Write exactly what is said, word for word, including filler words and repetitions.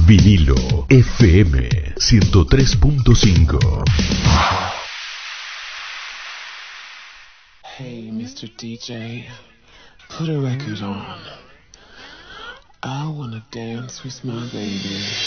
Vinilo F M ciento tres punto cinco. Hey, mister D J, put a record on. I wanna dance with my baby.